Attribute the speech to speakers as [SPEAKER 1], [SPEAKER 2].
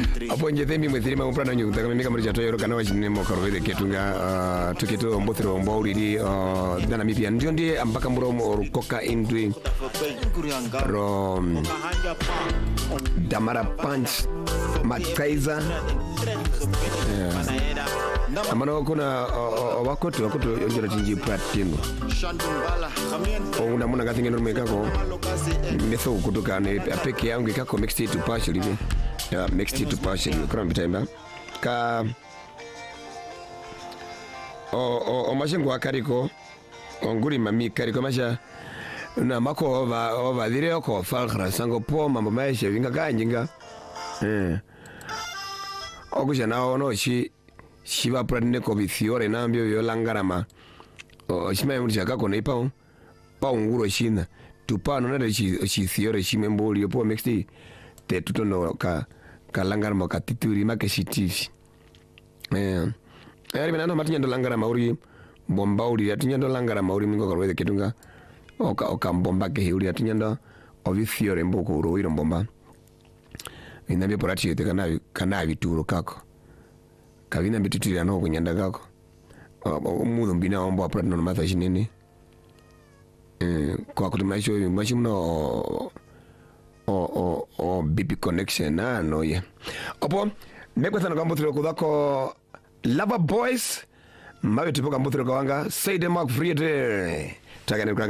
[SPEAKER 1] Apo nje themi mwithirima umprana nyu kutaka mimi kama richa toyo kana wachine mo karwede ketunga tukito mbothiro mbauriri dana mipia ndio ndiye ambaka muromo orukoka indwi ro Damara Punch Makaiza amano kuna wakoto yonjora tinji platino una muna gathingeno mekako metho kutoka ne peke yangu ikako mixed it to partially mixed it to partially kuna bitimba ka o mashengo akariko nguri mami kariko masha na mako ova dire ko fagra sango po mambo maisha vinga kanjinga okusha nawo no shiva pradne ko bithiore nambyo yolangarama shima muri chakako ne pa nguro shina tupano na shi thiore shimemboli po mexti te tutono ka langarama ka tituri make shitivi ari bana no matinya langarama uri bomba uri atinya langarama uri mingo korwede ketunga oka mbomba ke hiuri atinya ovithiore mboko uro iro mbomba inambye porati yote kana vituro kako kavina bitutira no kunyanda kako umudo mbina ombo aprat no matha shinene kwa kutumaisho mashimno BP connection no ye opo nekwetha no kambuthiro kudako Lava Boys mabe tupoka mbuthiro kawanga say the mark free takane